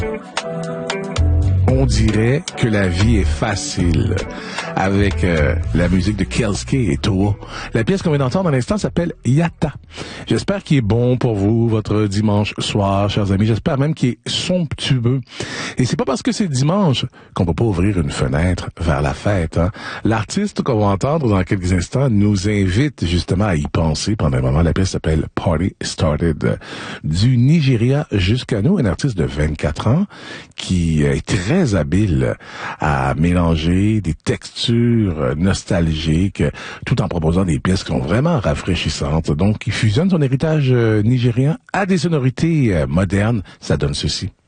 On dirait que la vie est facile avec la musique de Kelske et Toa. La pièce qu'on vient d'entendre à l'instant s'appelle Yata. J'espère qu'il est bon pour vous, votre dimanche soir, chers amis. J'espère même qu'il est somptueux. Et c'est pas parce que c'est dimanche qu'on peut pas ouvrir une fenêtre vers la fête. Hein? L'artiste qu'on va entendre dans quelques instants nous invite justement à y penser pendant un moment. La pièce s'appelle Party Started. Du Nigeria jusqu'à nous, un artiste de 24 ans qui est très habile à mélanger des textures nostalgiques tout en proposant des pièces qui sont vraiment rafraîchissantes. Donc, il fusionne son héritage nigérien à des sonorités modernes. Ça donne ceci.